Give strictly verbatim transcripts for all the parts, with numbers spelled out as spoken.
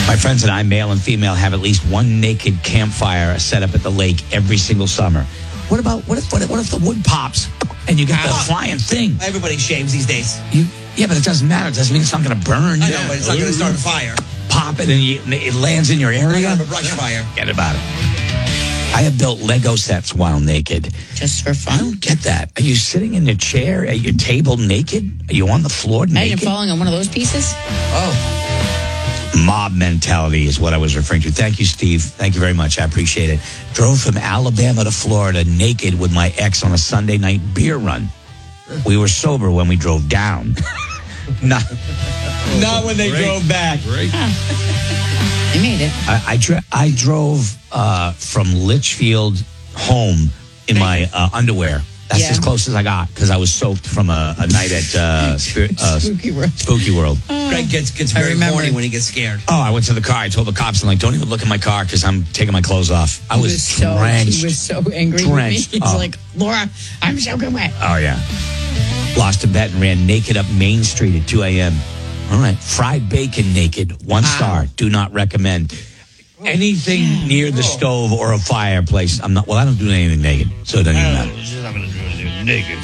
My friends and I, male and female, have at least one naked campfire set up at the lake every single summer. What about, what if, what if, what if the wood pops and you get the flying thing? Everybody shaves these days. You, yeah, but it doesn't matter. It doesn't mean it's not going to burn. I know, but it's not going to start a fire. Pop it and you, it lands in your area. Have a brush fire. Forget about it. I have built Lego sets while naked. Just for I fun? don't get that. Are you sitting in your chair at your table naked? Are you on the floor Imagine naked? falling on one of those pieces. Oh. Mob mentality is what I was referring to. Thank you, Steve. Thank you very much. I appreciate it. Drove from Alabama to Florida naked with my ex on a Sunday night beer run. We were sober when we drove down. Not, not when they Great. drove back. Great. You made it. I, I, dri- I drove uh, from Litchfield home in my uh, underwear. That's Yeah. as close as I got because I was soaked from a, a night at uh, Spirit, uh, Spooky World. Spooky World. Greg gets, gets I very remember. horny when he gets scared. Oh, I went to the car. I told the cops, I'm like, don't even look in my car because I'm taking my clothes off. I He was, was so, drenched. he was so angry Drenched. with me. He's Oh. like, Laura, I'm soaking wet. Oh, yeah. Lost a bet and ran naked up Main Street at two a.m. All right. Fried bacon naked. One Wow. star. Do not recommend. Anything yeah. near the stove or a fireplace. I'm not, well, I don't do anything naked, so it doesn't even matter. She's not going to do anything naked.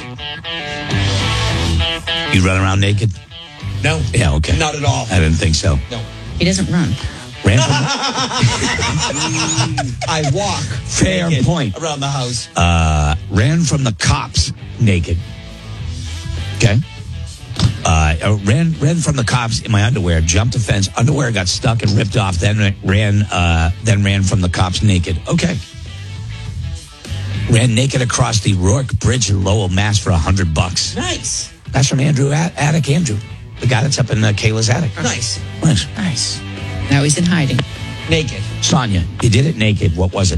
You run around naked? No. Yeah, okay. Not at all. I didn't think so. No. He doesn't run. Ran from, I walk. fair naked point. around the house. Uh, ran from the cops naked. Okay. Uh, uh, ran ran from the cops in my underwear, jumped a fence, underwear got stuck and ripped off, then ran uh, then ran from the cops naked. Okay. Ran naked across the Rourke Bridge in Lowell, Mass for a hundred bucks. Nice. That's from Andrew At- Attic, Andrew. The guy that's up in uh, Kayla's attic. Nice. Nice. Nice. Now he's in hiding. Naked. Sonia, you did it naked. What was it?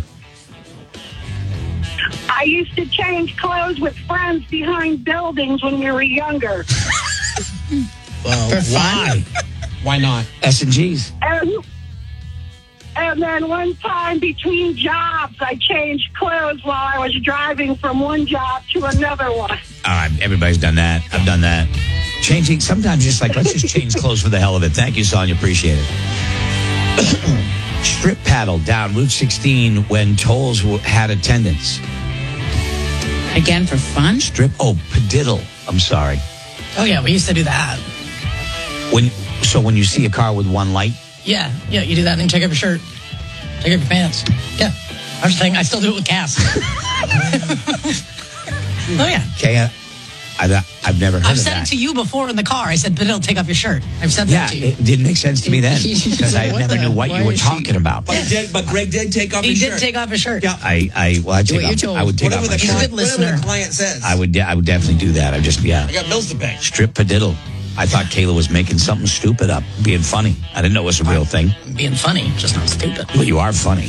I used to change clothes with friends behind buildings when we were younger. Well, For fun? why? Why not? S and G's. And, and then one time between jobs, I changed clothes while I was driving from one job to another one. All right, everybody's done that. I've done that. Changing, sometimes just like, let's just change clothes for the hell of it. Thank you, Sonia. Appreciate it. Strip paddle down Route sixteen when tolls were, had attendance. Again for fun? Strip, oh, padiddle. I'm sorry. Oh, yeah, we used to do that. When So when you see a car with one light, Yeah, yeah, you do that and then take off your shirt. Take off your pants. Yeah. I was saying, I still do it with Cass. Oh, yeah. okay, I, I, I've never heard I've of said that. it to you before in the car. I said, but it'll take off your shirt. I've said Yeah, that to you. it didn't make sense to me then because I What never the- knew what why you were is she- talking about. But, he did, but Greg did take off He his did shirt. take off his shirt. Yeah. I, I, well, I Do take what you're off, told. I would take Whatever off my the, He's a shirt. good client, whatever listener. the client says. I would, I would definitely do that. I just, yeah. I got bills to pay. Strip padiddle. I thought Kayla was making something stupid up, being funny. I didn't know it was a real thing. Being funny, just not stupid. Well, you are funny.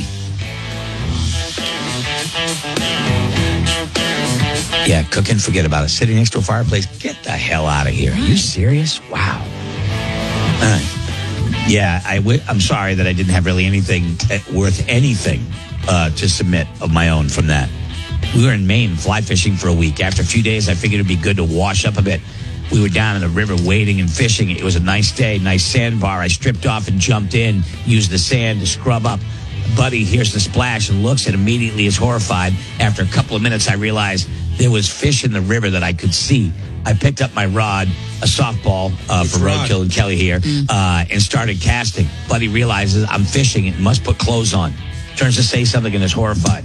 Yeah, cooking, forget about it. Sitting next to a fireplace, get the hell out of here. Are you serious? Wow. All right. Yeah, I w- I'm sorry that I didn't have really anything uh, worth anything uh, to submit of my own from that. We were in Maine fly fishing for a week. After a few days, I figured it'd be good to wash up a bit. We were down in the river wading and fishing. It was a nice day, nice sandbar. I stripped off and jumped in, used the sand to scrub up. Buddy hears the splash and looks and immediately is horrified. After a couple of minutes, I realized there was fish in the river that I could see. I picked up my rod, a softball uh, for rod? Roadkill and Kelly here, uh, and started casting. Buddy realizes I'm fishing and must put clothes on. Turns to say something and is horrified.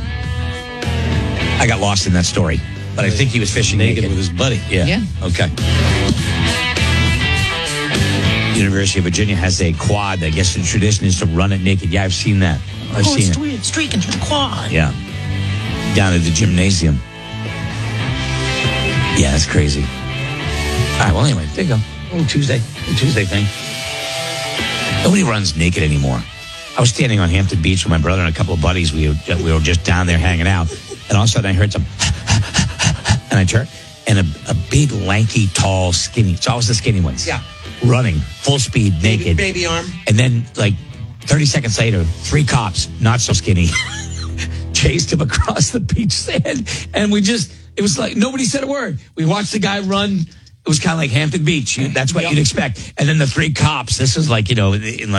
I got lost in that story, but I think he was fishing naked, Naked with his buddy. Yeah. Yeah. Okay. University of Virginia has a quad. I guess the tradition is to run it naked. Yeah, I've seen that. I've Oh, seen it's it. streak, streaking through the quad. Yeah. Down at the gymnasium. Yeah, that's crazy. All right, well, anyway, there you go. Little Tuesday. Little Tuesday thing. Nobody runs naked anymore. I was standing on Hampton Beach with my brother and a couple of buddies. We were, we were just down there hanging out. And all of a sudden I heard some, and I turned, and a, a big, lanky, tall, skinny, it's always the skinny ones. Yeah. Running, full speed, Baby, naked. baby arm. And then, like, thirty seconds later, three cops, not so skinny, chased him across the beach sand. And we just, it was like, nobody said a word. We watched the guy run. It was kind of like Hampton Beach. You, that's what Yep. you'd expect. And then the three cops, this is like, you know, in like,